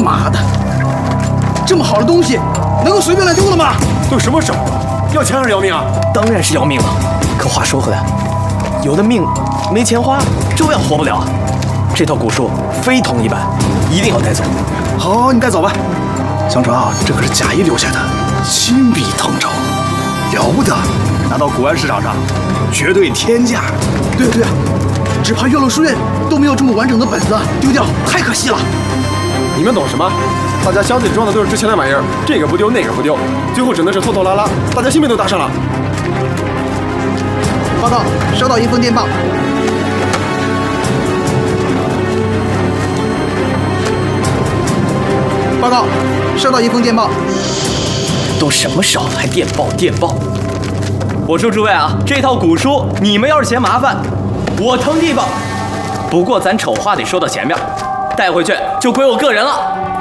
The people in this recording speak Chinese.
妈的，这么好的东西能够随便乱丢了吗？ 都什么时候了？要钱还是要命啊？ 当然是要命了。可话说回来，有的命没钱花，照样活不了。这套古书非同一般，一定要带走。 好，你带走吧。相传啊，这可是贾谊留下的，金碧腾筹，了不得，拿到古玩市场上绝对天价。对啊对啊，只怕岳麓书院都没有这么完整的本子，丢掉太可惜了。 你们懂什么？大家箱子里装的都是值钱的玩意儿，这个不丢那个不丢，最后只能是拖拖拉拉，大家性命都搭上了。 报告，收到一封电报。报告，收到一封电报。 都什么时候还电报电报？我说诸位啊，这套古书你们要是嫌麻烦，我腾地方。不过咱丑话得说到前面，带回去就归我个人了。